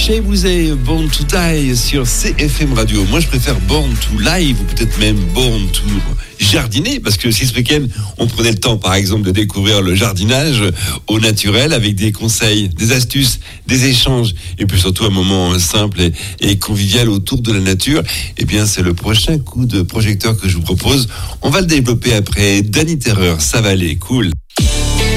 Shea Bouzet, Born to Die sur CFM Radio. Moi, je préfère Born to Live ou peut-être même Born to jardiner, parce que si ce week-end, on prenait le temps, par exemple, de découvrir le jardinage au naturel avec des conseils, des astuces, des échanges, et puis surtout un moment simple et convivial autour de la nature, eh bien, c'est le prochain coup de projecteur que je vous propose. On va le développer après Danny Terreur, ça va aller, cool.